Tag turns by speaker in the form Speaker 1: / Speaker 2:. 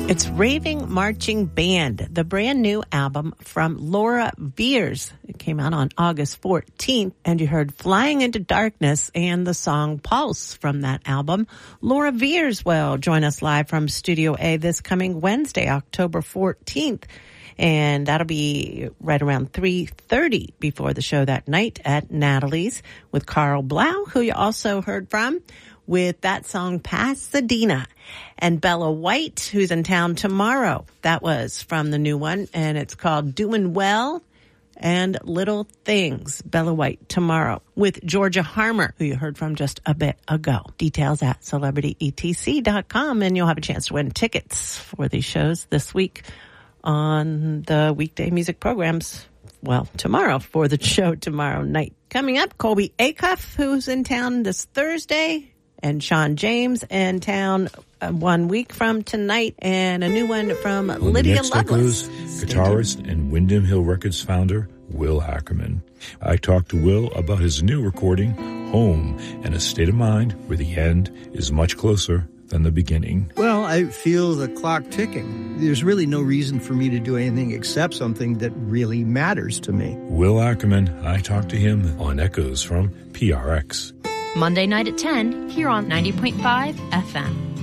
Speaker 1: It's Raving Marching Band, the brand new album from Laura Veirs. It came out on August 14th, and you heard Flying into Darkness and the song Pulse from that album. Laura Veirs will join us live from Studio A this coming Wednesday, October 14th. And that'll be right around 3:30 before the show that night at Natalie's with Carl Blau, who you also heard from with that song Pasadena. And Bella White, who's in town tomorrow. That was from the new one, and it's called Doing Well and Little Things. Bella White tomorrow with Georgia Harmer, who you heard from just a bit ago. Details at CelebrityETC.com, and you'll have a chance to win tickets for these shows this week on the weekday music programs. Well, tomorrow for the show tomorrow night. Coming up, Colby Acuff, who's in town this Thursday, and Sean James in town 1 week from tonight, and a new one from Lydia Lovelace.
Speaker 2: Guitarist and Windham Hill Records founder, Will Ackerman. I talked to Will about his new recording, Home, and a state of mind where the end is much closer than the beginning.
Speaker 3: Well, I feel the clock ticking. There's really no reason for me to do anything except something that really matters to me.
Speaker 2: Will Ackerman, I talked to him on Echoes from PRX.
Speaker 4: Monday night at 10 here on 90.5 FM.